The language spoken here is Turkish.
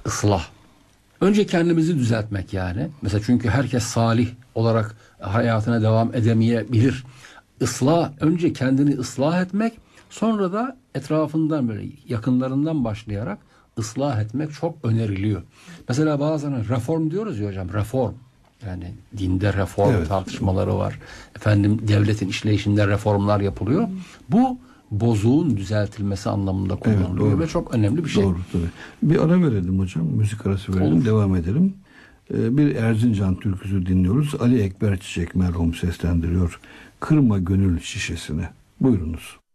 ıslah. Önce kendimizi düzeltmek yani. Mesela çünkü herkes salih olarak hayatına devam edemeyebilir. Islah, önce kendini ıslah etmek, sonra da etrafından böyle yakınlarından başlayarak ıslah etmek çok öneriliyor. Mesela bazen reform diyoruz ya hocam, reform. Yani dinde reform tartışmaları var. Efendim devletin işleyişinde reformlar yapılıyor. Bu bozuğun düzeltilmesi anlamında kullanılıyor ve çok önemli bir şey. Doğru tabii. Bir ara verelim hocam. Müzik arası verelim. Olur. Devam edelim. Bir Erzincan türküsü dinliyoruz. Ali Ekber Çiçek merhum seslendiriyor. Kırma gönül şişesini. Buyurunuz.